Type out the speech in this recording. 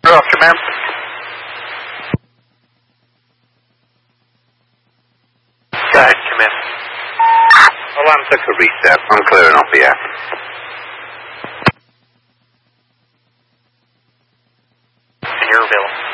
Roger, ma'am. Go ahead, come in. Alarm took a reset. I'm clearing off the air. You're available.